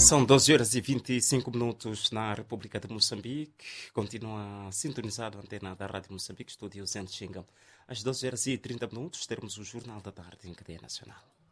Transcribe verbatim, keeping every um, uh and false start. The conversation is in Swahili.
São doze horas e vinte e cinco minutos na República de Moçambique. Continua sintonizado a antena da Rádio Moçambique, estúdio Zen Xinga. Às doze horas e trinta minutos teremos o Jornal da Tarde em cadeia nacional.